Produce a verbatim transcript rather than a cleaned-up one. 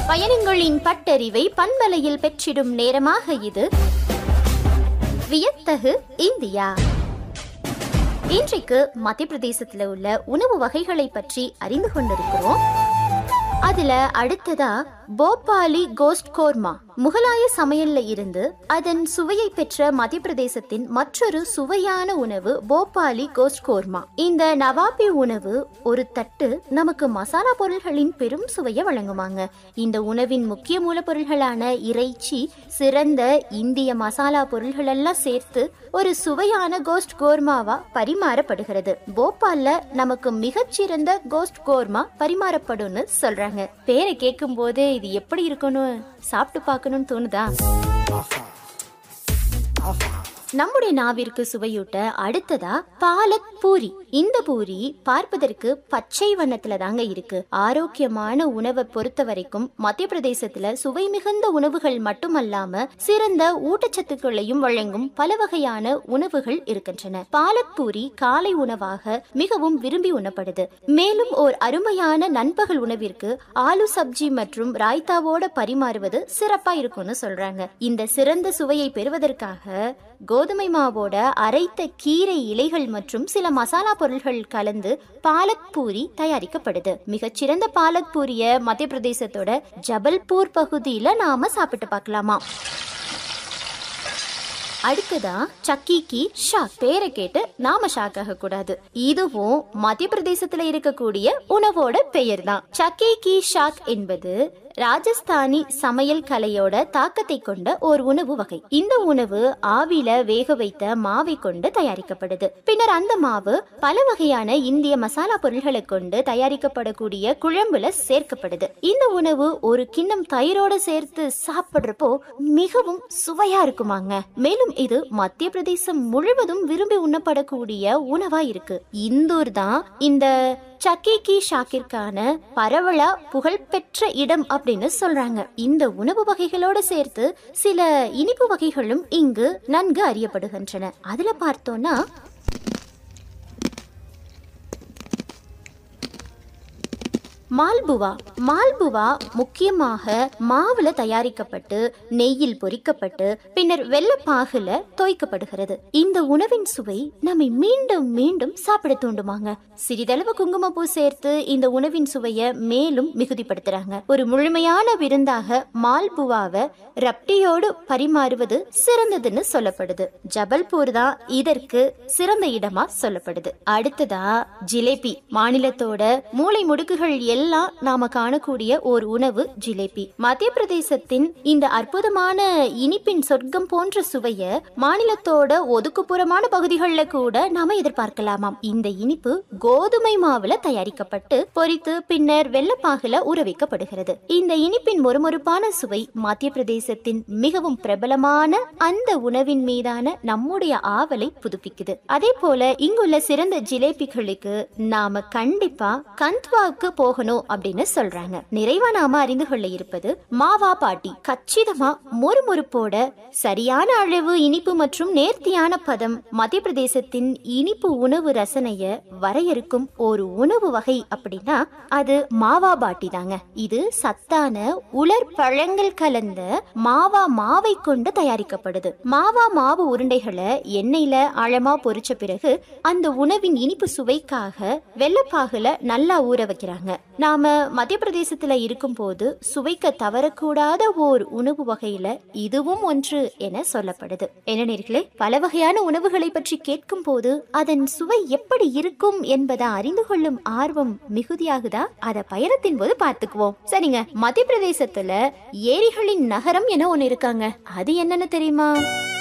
பயணங்களின் பட்டறிவை பண்பலையில் பெற்றிடும் நேரமாக இது. வியத்தகு இந்தியா. இன்றைக்கு மத்திய பிரதேசத்துல உள்ள உணவு வகைகளை பற்றி அறிந்து கொண்டிருக்கிறோம். அதுல அடுத்ததா போபாலி கோஸ்ட் கோர்மா, முகலாய சமையல்ல இருந்து அதன் சுவையை பெற்ற மத்திய பிரதேசத்தின் மற்றொரு சுவையான உணவு போபாலி கோஸ்ட் கோர்மா. இந்த நவாபி உணவு ஒரு தட்டு நமக்கு மசாலா பொருள்களின் பெரும் சுவையை வழங்குவாங்க. இந்த உணவின் முக்கிய மூலப்பொருள்களான இறைச்சி, சிறந்த இந்திய மசாலா பொருள்கள் எல்லாம் சேர்த்து ஒரு சுவையான கோஸ்ட் கோர்மாவா பரிமாறப்படுகிறது. போபால்ல நமக்கு மிகச்சிறந்த கோஸ்ட் கோர்மா பரிமாறப்படும்னு சொல்றாங்க. பேரை கேட்கும் போது இது எப்படி இருக்கணும், சாப்பிட்டு பார்க்கணும்னு தோணுதா? நம்முடைய நாவிற்கு சுவையூட்ட அடுத்ததா பாலக் பூரி. இந்த பூரி பார்ப்பதற்கு பச்சை வண்ணத்துல தாங்க இருக்கு. ஆரோக்கியமான உணவை பொறுத்த வரைக்கும் மத்திய பிரதேசத்துல சுவை மிகுந்த உணவுகள் மட்டுமல்லாம சிறந்த ஊட்டச்சத்துக்களையும் வழங்கும் பல வகையான உணவுகள் இருக்கின்றன. பாலக் பூரி காலை உணவாக மிகவும் விரும்பி உண்ணப்படுது. மேலும் ஓர் அருமையான நண்பகல் உணவிற்கு ஆலு சப்ஜி மற்றும் ராய்த்தாவோட பரிமாறுவது சிறப்பா இருக்கும்னு சொல்றாங்க. இந்த சிறந்த சுவையை பெறுவதற்காக கோதுமை மாவோட அரைத்த கீரை இலைகள் மற்றும் சில மசாலா பொருள்கள் கலந்து பாலக் பூரி தயாரிக்கப்படுது. மிகச்சிறந்த பாலக் பூரிய மத்திய பிரதேசத்தோட ஜபல்பூர் பகுதியில நாம சாப்பிட்டு பார்க்கலாமா? அடுத்ததா சக்கி கி ஷாக். பேரை கேட்டு நாம ஷாக் ஆக கூடாது. இதுவும் மத்திய பிரதேசத்துல இருக்கக்கூடிய உணவோட பெயர் தான். சக்கி கி ஷாக் என்பது ராஜஸ்தானி சமையல் கலையோட தாக்கத்தை கொண்ட ஒரு உணவு வகை. இந்த உணவு ஆவில வேக வைத்த மாவை கொண்டு தயாரிக்கப்படுது. பின்னர் அந்த மாவு பல வகையான இந்திய மசாலா பொருள்களை கொண்டு தயாரிக்கப்படக்கூடிய குழம்புல சேர்க்கப்படுது. இந்த உணவு ஒரு கிண்ணம் தயிரோட சேர்த்து சாப்பிடுறப்போ மிகவும் சுவையா இருக்குமாங்க. மேலும் இது மத்திய பிரதேசம் முழுவதும் விரும்பி உண்ணப்படக்கூடிய உணவா இருக்கு. இந்தூர் தான் இந்த சக்கி கி ஷாக்கிற்கான பரவலா புகழ்பெற்ற இடம் அப்படின்னு சொல்றாங்க. இந்த உணவு வகைகளோட சேர்த்து சில இனிப்பு வகைகளும் இங்கு நன்கு அறியப்படுகின்றன. அதுல பார்த்தோம்னா மால்புவா. மால்புவா முக்கியமாக மாவுல தயாரிக்கப்பட்டு நெய்யில் பொரிக்கப்பட்டு பின்னர் வெள்ளப்பாகுல தோய்க்கப்படுகிறது. இந்த உணவின் சுவை நம்மை மீண்டும் மீண்டும் சாப்பிட தூண்டுமாங்க. சிறிதளவு குங்குமப்பூ சேர்த்து இந்த உணவின் சுவையை மேலும் மிகுதிப்படுத்துறாங்க. ஒரு முழுமையான விருந்தாக மால்புவாவை ரப்டியோடு பரிமாறுவது சிறந்ததுன்னு சொல்லப்படுது. ஜபல்பூர் தான் இதற்கு சிறந்த இடமா சொல்லப்படுது. அடுத்ததா ஜிலேபி. மாநிலத்தோட மூளை முடுக்குகள் எல்லாம் நாம காணக்கூடிய ஒரு உணவு ஜிலேபி. மத்திய பிரதேசத்தின் இந்த அற்புதமான இனிப்பின் சொர்க்கம் போன்ற சுவைய மாநிலத்தோட ஒதுக்குப்புறமான பகுதிகளில் கூட நாம எதிர்பார்க்கலாமாம். இந்த இனிப்பு கோதுமை மாவுல தயாரிக்கப்பட்டு பொரித்து பின்னர் வெள்ளப்பாகுல ஊற வைக்கப்படுகிறது. இந்த இனிப்பின் மொறுமொறுப்பான சுவை மத்திய பிரதேசத்தின் மிகவும் பிரபலமான அந்த உணவின் மீதான நம்முடைய ஆவலை புதுப்பிக்குது. அதே போல இங்குள்ள சிறந்த ஜிலேபிகளுக்கு நாம கண்டிப்பா கந்த்வாவுக்கு போகணும் அப்படின்னு சொல்றாங்க. நிறைவா நாம அறிந்து கொள்ள இருப்பது மாவா பாட்டி. கச்சிதமா மொறுமொறுப்போட சரியான அளவு இனிப்பு மற்றும் நேர்த்தியான பதம் மத்திய பிரதேசத்தின் இனிப்பு உணவு ரசனைய வரையறுக்கும் ஒரு உணவு வகை அப்படின்னா அது மாவா பாட்டி தாங்க. இது சத்தான உலர் பழங்கள் கலந்த மாவா மாவை கொண்டு தயாரிக்கப்படுது. மாவா மாவு உருண்டைகளை எண்ணெயில ஆழமா பொரிச்ச பிறகு அந்த உணவின் இனிப்பு சுவைக்காக வெள்ளப்பாகுல நல்லா ஊற வைக்கிறாங்க. நாம மத்திய பிரதேசத்துல இருக்கும் போது சுவைக்க தவறக்கூடாத ஓர் உணவு வகையில இதுவும் ஒன்று என சொல்லப்படுது. என்ன நேர்களே, பல வகையான உணவுகளை பற்றி கேட்கும் போது அதன் சுவை எப்படி இருக்கும் என்பதை அறிந்து கொள்ளும் ஆர்வம் மிகுதியாகுதா? அத பயணத்தின் போது பார்த்துக்குவோம். சரிங்க, மத்திய பிரதேசத்துல ஏரிகளின் நகரம் என ஒண்ணு இருக்காங்க. அது என்னன்னு தெரியுமா?